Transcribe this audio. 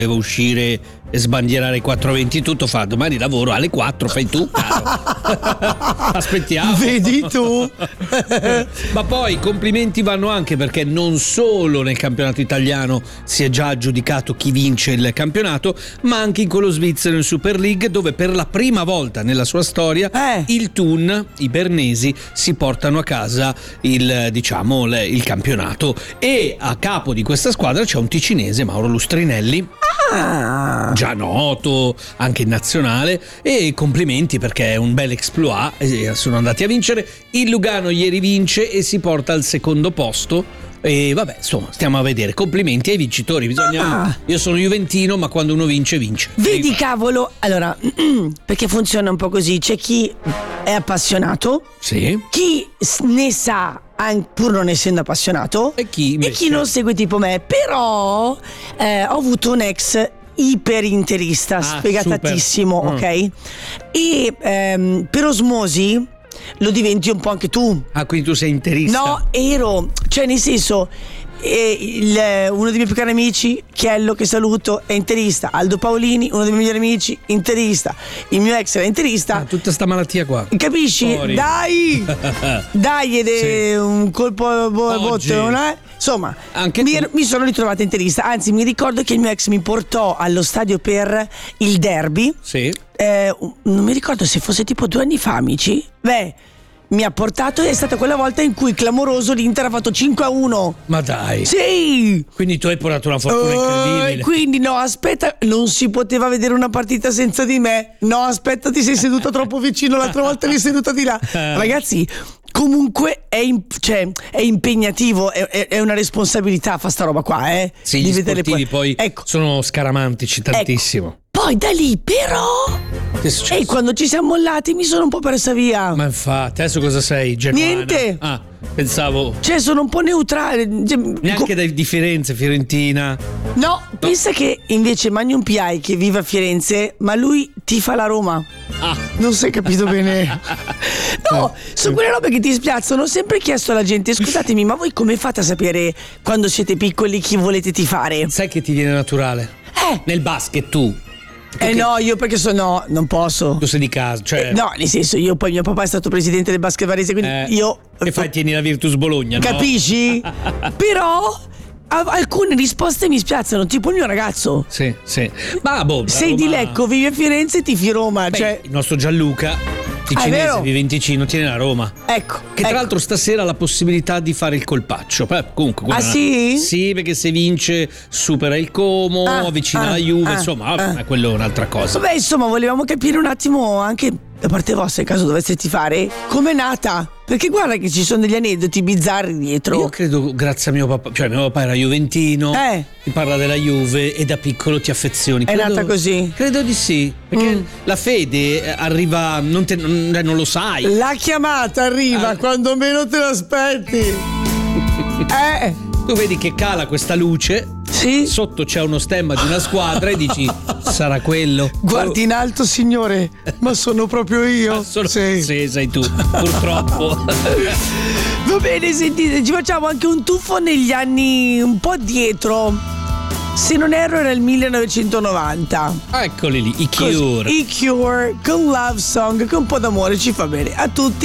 devo uscire e sbandierare i 4:20, tutto fa domani lavoro alle 4, fai tu, caro. Aspettiamo. Vedi tu. Ma poi complimenti vanno anche perché non solo nel campionato italiano si è già aggiudicato chi vince il campionato, ma anche in quello svizzero in Super League, dove per la prima volta nella sua storia il Thun, i bernesi, si portano a casa il campionato, e a capo di questa squadra c'è un ticinese, Mauro Lustrinelli, già noto anche in nazionale, e complimenti perché è un bel exploit, sono andati a vincere. Il Lugano ieri vince e si porta al secondo posto. E vabbè, insomma, stiamo a vedere. Complimenti ai vincitori. Io sono juventino, ma quando uno vince. Vedi, cavolo. Allora, perché funziona un po' così: c'è chi è appassionato, sì, chi ne sa pur non essendo appassionato, e chi non segue tipo me. Però ho avuto un ex iperinterista, sfegatatissimo, ok? E per osmosi lo diventi un po' anche tu. Ah, quindi tu sei interista? No, cioè nel senso, uno dei miei più cari amici, Chiello, che saluto, è interista. Aldo Paolini, uno dei miei migliori amici, interista. Il mio ex era interista. Tutta sta malattia qua, capisci? Fuori. Dai ed è un colpo botte, non è? Insomma, anche mi sono ritrovata interista. Anzi, mi ricordo che il mio ex mi portò allo stadio per il derby. Sì. Non mi ricordo se fosse tipo 2 anni fa, amici. Mi ha portato, è stata quella volta in cui clamoroso l'Inter ha fatto 5-1. Ma dai. Sì. Quindi tu hai portato una fortuna incredibile. Quindi no, aspetta, non si poteva vedere una partita senza di me. No, aspetta, ti sei seduta troppo vicino, l'altra volta eri seduta di là. Ragazzi, comunque è impegnativo, è una responsabilità fa sta roba qua, Sì, gli sportivi poi sono scaramantici tantissimo. Ecco. Poi da lì però e quando ci siamo mollati mi sono un po' persa via. Ma infatti, adesso cosa sei? Genuana? Niente. Pensavo. Cioè sono un po' neutrale. Neanche di Firenze, Fiorentina. No, pensa che invece Magnum P.I. che vive a Firenze, ma lui tifa la Roma. Non sei capito bene. No, sono quelle robe che ti spiazzano. Ho sempre chiesto alla gente: scusatemi, ma voi come fate a sapere quando siete piccoli chi volete tifare? Sai che ti viene naturale? Nel basket tu. No, io perché non posso. Tu sei di casa, cioè. No, nel senso, io poi mio papà è stato presidente del basket varese, quindi io. E fai, tieni la Virtus Bologna, no? Capisci? Però alcune risposte mi spiazzano, tipo il mio ragazzo. Sì. Ma sei di Lecco, vivi a Firenze, tifi Roma. Cioè. Il nostro Gianluca, ticinese, vive in Ticino, tiene la Roma. Ecco. Che tra l'altro stasera ha la possibilità di fare il colpaccio. Comunque. Sì? Sì, perché se vince supera il Como, avvicina la Juve, insomma, quello è un'altra cosa. Vabbè, insomma, volevamo capire un attimo anche da parte vostra, in caso doveste tifare, com'è nata. Perché guarda che ci sono degli aneddoti bizzarri dietro. Io credo, grazie a mio papà, cioè mio papà era juventino, ti parla della Juve e da piccolo ti affezioni. È nata così? Credo di sì, perché la fede arriva, non lo sai. La chiamata arriva quando meno te lo aspetti. Tu vedi che cala questa luce, sotto c'è uno stemma di una squadra e dici sarà quello. Guardi in alto, signore, ma sono proprio io. Sì, sei tu, purtroppo. Va bene, sentite, ci facciamo anche un tuffo negli anni un po' dietro. Se non erro era il 1990. Eccoli lì, i Cure. I Cure con Love Song, che un po' d'amore ci fa bene a tutti.